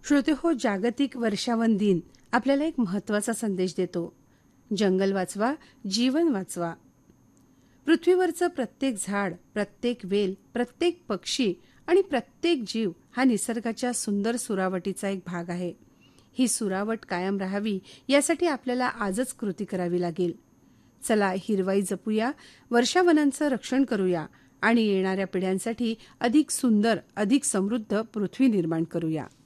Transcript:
श्रोतेहो, जागतिक वर्षावन दिन आपल्याला एक महत्वाचा संदेश देतो. जंगल वाचवा, जीवन वाचवा. पृथ्वीवरचं प्रत्येक झाड, प्रत्येक वेल, प्रत्येक पक्षी आणि प्रत्येक जीव हा निसर्गाच्या सुंदर सुरावटीचा एक भाग आहे. ही सुरावट कायम राहावी यासाठी आपल्याला आजच कृती करावी लागेल. चला हिरवाई जपूया, वर्षावनांचं रक्षण करूया आणि येणाऱ्या पिढ्यांसाठी अधिक सुंदर, अधिक समृद्ध पृथ्वी निर्माण करूया.